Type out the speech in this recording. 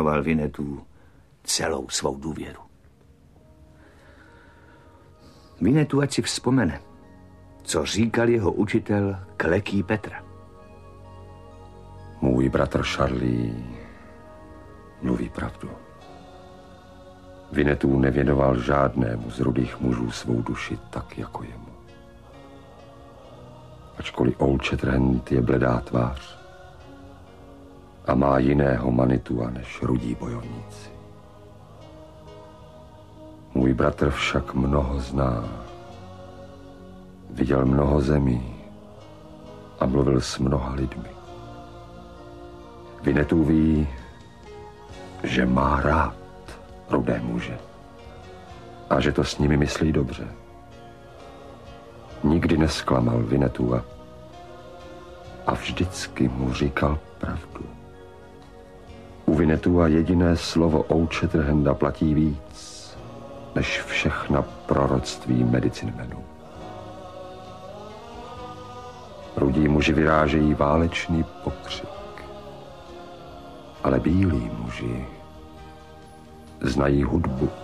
věnoval Winnetou celou svou důvěru. Winnetou ať si vzpomene, co říkal jeho učitel Kleký Petra. Můj bratr Charlie mluví pravdu. Winnetou nevěnoval žádnému z rudých mužů svou duši tak jako jemu. Ačkoliv Old Shatterhand je bledá tvář a má jiného Manitua než rudí bojovníci. Můj bratr však mnoho zná. Viděl mnoho zemí a mluvil s mnoha lidmi. Winnetou ví, že má rád rudé muže a že to s nimi myslí dobře. Nikdy nesklamal Winnetoua a vždycky mu říkal pravdu. U Winnetoua jediné slovo Old Shatterhanda platí víc než všechna proroctví medicinmenů. Rudí muži vyrážejí válečný pokřik, ale bílí muži znají hudbu